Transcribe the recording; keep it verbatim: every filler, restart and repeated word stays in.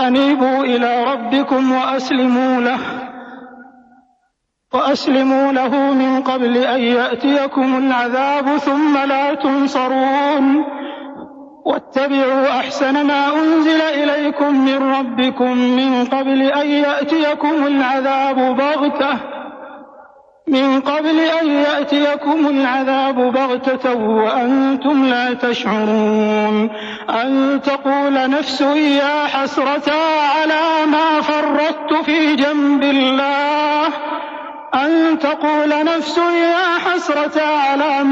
وأنيبوا إلى ربكم وأسلموا له وأسلموا له من قبل أن يأتيكم العذاب ثم لا تنصرون واتبعوا أحسن ما أنزل إليكم من ربكم من قبل أن يأتيكم العذاب بغتة من قبل أن يأتيكم العذاب بغتة وأنتم لا تشعرون أن تقول نفس يا حسرة على ما فرطت في جنب الله أن تقول نفس يا حسرة على